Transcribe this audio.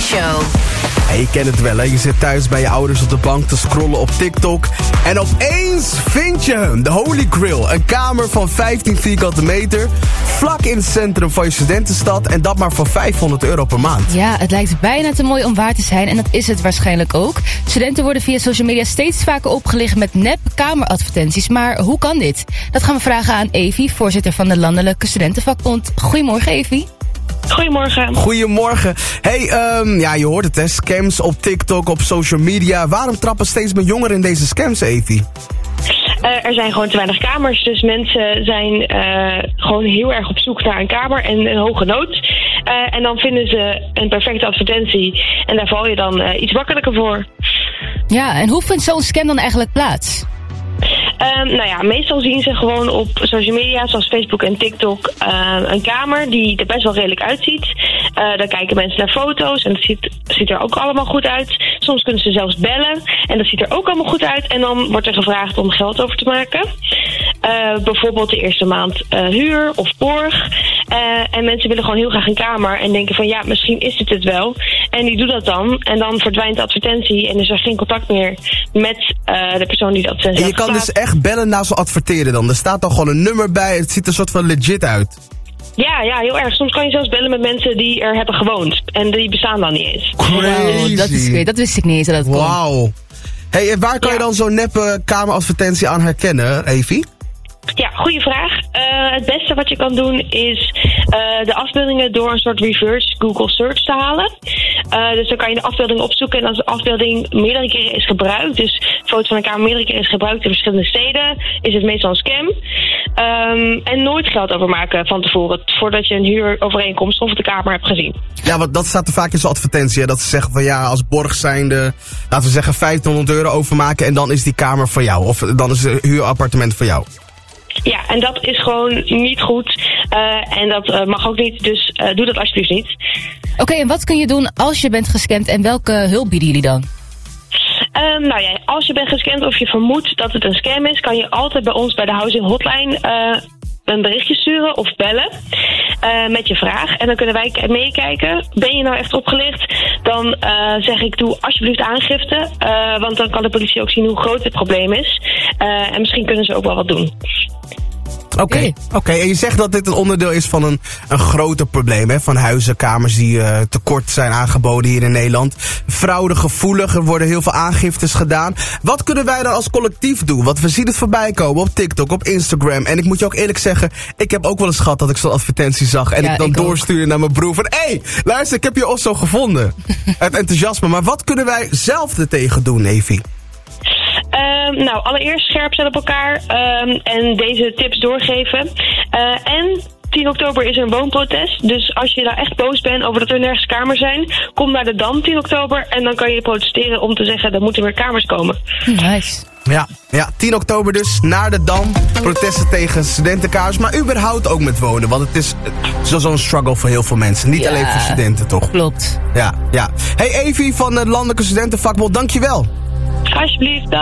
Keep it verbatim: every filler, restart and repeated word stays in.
Show. Hey, je kent het wel, hè? Je zit thuis bij je ouders op de bank te scrollen op TikTok. En opeens vind je hem, de Holy Grail. Een kamer van vijftien vierkante meter, vlak in het centrum van je studentenstad. En dat maar voor vijfhonderd euro per maand. Ja, het lijkt bijna te mooi om waar te zijn en dat is het waarschijnlijk ook. Studenten worden via social media steeds vaker opgelicht met nep kameradvertenties. Maar hoe kan dit? Dat gaan we vragen aan Evie, voorzitter van de Landelijke Studentenvakbond. Goedemorgen, Evie. Goedemorgen. Goedemorgen. Hey, um, ja, je hoort het, hè? Scams op TikTok, op social media. Waarom trappen steeds meer jongeren in deze scams, Evie? Uh, er zijn gewoon te weinig kamers, dus mensen zijn uh, gewoon heel erg op zoek naar een kamer en een hoge nood. Uh, en dan vinden ze een perfecte advertentie en daar val je dan uh, iets makkelijker voor. Ja, en hoe vindt zo'n scam dan eigenlijk plaats? Um, nou ja, meestal zien ze gewoon op social media, zoals Facebook en TikTok, uh, een kamer die er best wel redelijk uitziet. Uh, dan kijken mensen naar foto's en dat ziet, ziet er ook allemaal goed uit. Soms kunnen ze zelfs bellen en dat ziet er ook allemaal goed uit. En dan wordt er gevraagd om geld over te maken. Uh, bijvoorbeeld de eerste maand uh, huur of borg. Uh, en mensen willen gewoon heel graag een kamer en denken van ja, misschien is dit het wel. En die doen dat dan en dan verdwijnt de advertentie en is er geen contact meer met uh, de persoon die de advertentie En je kan dus echt bellen naar ze adverteren dan. Er staat dan gewoon een nummer bij, het ziet er soort van legit uit. Ja, ja, heel erg. Soms kan je zelfs bellen met mensen die er hebben gewoond. En die bestaan dan niet eens. Crazy. Wow, dat is weer, dat wist ik niet eens dat dat kon. Wauw. Hey, en waar kan ja. je dan zo'n neppe kameradvertentie aan herkennen, Evie? Ja, goede vraag. Uh, het beste wat je kan doen is uh, de afbeeldingen door een soort reverse Google search te halen. Uh, dus dan kan je de afbeelding opzoeken en als de afbeelding meerdere keren is gebruikt, dus een foto van een kamer meerdere keren is gebruikt in verschillende steden, is het meestal een scam. Um, en nooit geld overmaken van tevoren, voordat je een huurovereenkomst of de kamer hebt gezien. Ja, want dat staat er vaak in zo'n advertentie, hè, dat ze zeggen van ja, als borg zijnde, laten we zeggen vijftienhonderd euro overmaken en dan is die kamer voor jou. Of dan is het huurappartement voor jou. Ja, en dat is gewoon niet goed. Uh, en dat uh, mag ook niet, dus uh, doe dat alsjeblieft niet. Oké, okay, en wat kun je doen als je bent gescamd en welke hulp bieden jullie dan? Um, nou ja, als je bent gescamd of je vermoedt dat het een scam is, kan je altijd bij ons bij de Housing Hotline uh, een berichtje sturen of bellen uh, met je vraag. En dan kunnen wij k- meekijken. Ben je nou echt opgelicht? Dan uh, zeg ik, doe alsjeblieft aangifte. Uh, want dan kan de politie ook zien hoe groot het probleem is. Uh, en misschien kunnen ze ook wel wat doen. Oké, okay. Oké. Okay. En je zegt dat dit een onderdeel is van een, een groter probleem, hè? Van huizen, kamers die uh, tekort zijn aangeboden hier in Nederland. Fraudegevoelig, er worden heel veel aangiftes gedaan. Wat kunnen wij dan als collectief doen? Want we zien het voorbij komen op TikTok, op Instagram. En ik moet je ook eerlijk zeggen, ik heb ook wel eens gehad dat ik zo'n advertentie zag. En ja, ik dan ik doorstuurde naar mijn broer van, hé, hey, luister, ik heb je Osso gevonden. Het enthousiasme. Maar wat kunnen wij zelf er tegen doen, Evie? Um, nou, allereerst scherp zijn op elkaar um, en deze tips doorgeven. Uh, en tien oktober is er een woonprotest. Dus als je daar echt boos bent over dat er nergens kamers zijn, kom naar de Dam tien oktober en dan kan je protesteren om te zeggen, er moeten weer kamers komen. Nice. Ja, ja, tien oktober dus, naar de Dam. Protesten tegen studentenkamers, maar überhaupt ook met wonen. Want het is zo'n struggle voor heel veel mensen. Niet ja, alleen voor studenten, toch? Klopt. Ja, ja. Hey Evie van de Landelijke Studentenvakbond, dankjewel. Alsjeblieft, dag.